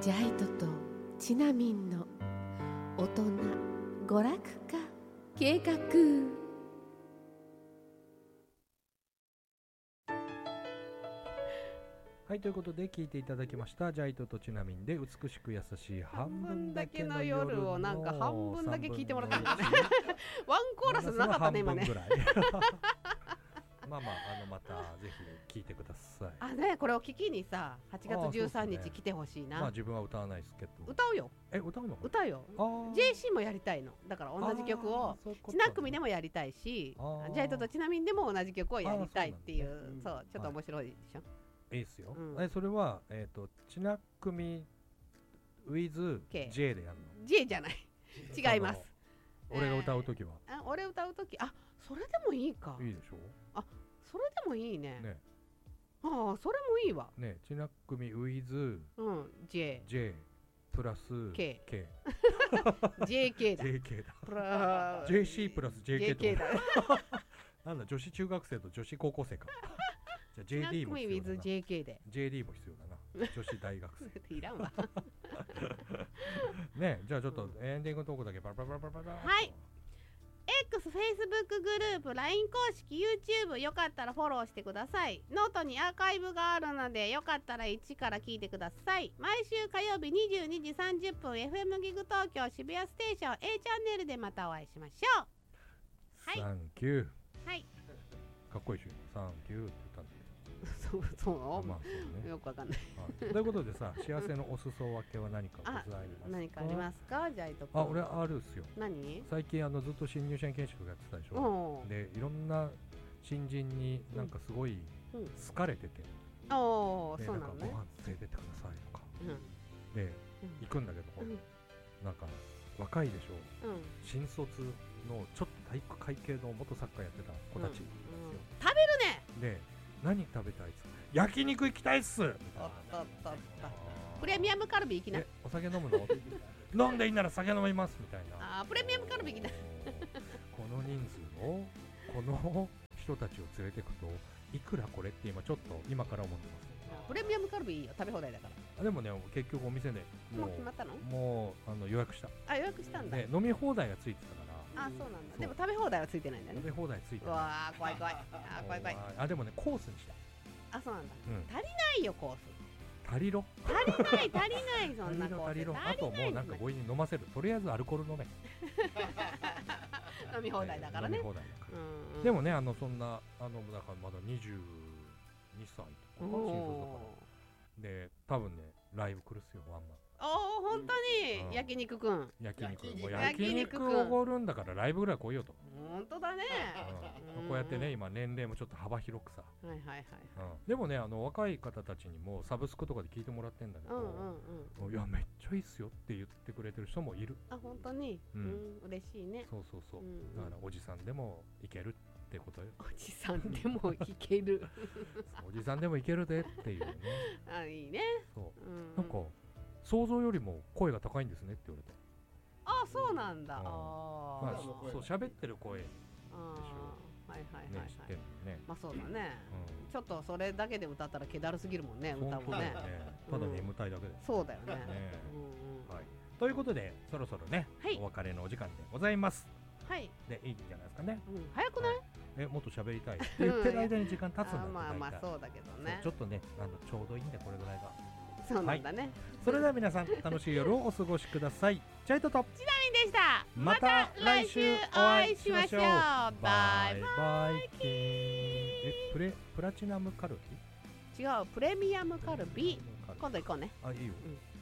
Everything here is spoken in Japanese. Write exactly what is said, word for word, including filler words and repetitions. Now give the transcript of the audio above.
ジャイトとチナミンの大人娯楽化計画。 はい、ということで聞いていただきましたジャイトとチナミンで美しく優しい半分だけの夜をなんか半分だけ聞いてもらったんですねワンコーラスなかったね今ねまあまあ、あのまたぜひ聞いてください。 あね、これを聞きにさはちがつじゅうさんにち来てほしいな。 まあ自分は歌わないですけど。 歌うよ。 え、歌うの？ 歌うよ。ジェーシー もやりたいの。だから同じ曲をチナ組でもやりたいし、ジャイトとチナミンでも同じ曲をやりたいっていう、そうちょっと面白いでしょ。 いいっすよ。え、それはえっとチナ組 with J でやるの？ J じゃない。違います。 俺が歌うときは。 あ、俺歌うとき、あ、それでもいいか。 いいでしょ。 あ、それでもいいね。 ね。 ああ、それもいいわ。 ね、チナ組 with うん、J。 J プラス K。 K。 ジェーケー だ。 ジェーケー だ。 プラジェーシー プラス ジェーケーだ。 なんだ、女子中学生と女子高校生か。じゃあ ジェーディー も必要だな。 ジェーケー で。 ジェーディー も必要だな。女子大学生。 いらんわ。 ね、じゃあちょっとエンディングトークだけパラパラパラパラ。 はい。X、Facebook グループ、ライン 公式、YouTube よかったらフォローしてください。ノートにアーカイブがあるのでよかったら一から聞いてください。毎週火曜日にじゅうにじさんじゅっぷん エフエム ギグ東京渋谷ステーション A チャンネルでまたお会いしましょう。 はい。サンキュー。 はい。 かっこいいし、サンキューって言ったんだけど。 そうそう、 まあそうね、 よくわかんない。 ということでさ、幸せのお裾分けは何かございますか？ 何かありますか？じゃあいとあ、俺あるっすよ。 何？ 最近あのずっと新入社員研修とかやってたでしょ。で、いろんな新人になんかすごい好かれてて、 ああ、そうなのね。 ご飯連れてってくださいとかで行くんだけど、なんか若いでしょ。新卒のちょっと体育会系の元サッカーやってた子たちですよ。 食べるね。 で、何食べたいっす？焼肉行きたいっす。 プレミアムカルビ行きな。 お酒飲むの？飲んでいいなら酒飲みますみたいな。 あ、プレミアムカルビ行きな。 この人数のこの人たちを連れてくといくらこれって今ちょっと今から思ってます。 プレミアムカルビいいよ、食べ放題だから。 でもね、結局お店でもう決まったの？ もうあの予約した。 あ、予約したんだ。 で、飲み放題がついてたから。 あ、そうなんだ。でも食べ放題はついてないんだね。 食べ放題ついてない。 わあ、怖い怖い。あ、怖い怖い。 あ、でもね、コースにした。 あ、そうなんだ。足りないよ、コース。 足りろ。 足りない、足りない、そんなコース。 足りろ。あともうなんか強引に飲ませる。とりあえずアルコール飲め。 飲み放題だからね。 飲み放題だから。でもね、あのそんなあのだからまだにじゅうにさいとか新卒だから。で、多分ねライブ来るっすよ、ワンマン。 おお、本当に焼肉くん。 焼肉もう焼肉おごるんだからライブぐらい来いよと。 本当だね。 こうやってね、今年齢もちょっと幅広くさ。 はいはいはい。 でもね、あの若い方たちにもサブスクとかで聞いてもらってんだけど、いやめっちゃいいっすよって言ってくれてる人もいる。 あ、本当に。うん、嬉しいね。 そうそうそう。だからおじさんでもいけるってことよ。 おじさんでもいける。 おじさんでもいけるでっていうね。 あ、いいね。 そう。なんか想像よりも声が高いんですねって言われた。 あ、そうなんだ。ああ、そう喋ってる声でしょ。 はいはいはいはい。 知ってるね。 まあそうだね。ちょっとそれだけで歌ったら気だるすぎるもんね、歌もね。 ただ眠たいだけで。 そうだよね。 はい。ということでそろそろね、お別れのお時間でございます。 はい。 でいいんじゃないですかね。 早くない？ え、もっと喋りたいって言ってる間に時間経つんだって。 まあまあそうだけどね。 ちょっとね、あのちょうどいいんだこれぐらいが。 そうなんだね。 それでは皆さん楽しい夜をお過ごしください。チャイトとチナミンでした。 また来週お会いしましょう。 バイバイ。 え、プレプラチナムカルビ？ 違う、プレミアムカルビ。今度行こうね。 あ、いいよ。